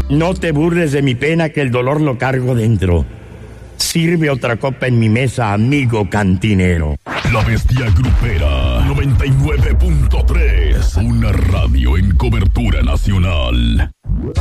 No te burles de mi pena, que el dolor lo cargo dentro. Sirve otra copa en mi mesa, amigo cantinero. La Bestia Grupera 99.3, una radio en cobertura nacional.